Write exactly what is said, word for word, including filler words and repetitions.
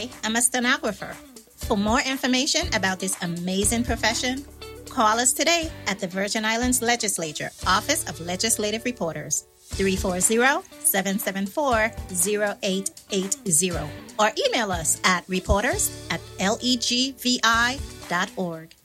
I am a stenographer. For more information about this amazing profession, call us today at the Virgin Islands Legislature Office of Legislative Reporters, three four zero, seven seven four, zero eight eight zero, or email us at reporters at legvi dot org.